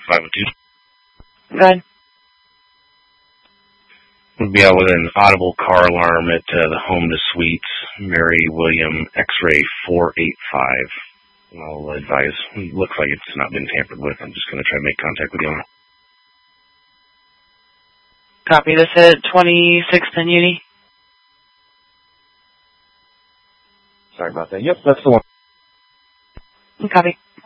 502. Go ahead. We'll be out with an audible car alarm at the Home to Suites, Mary William X-ray 485. And I'll advise, it looks like it's not been tampered with. I'm just going to try to make contact with the owner. Copy. This at 26th and Uni. Sorry about that. Yep, that's the one. Copy.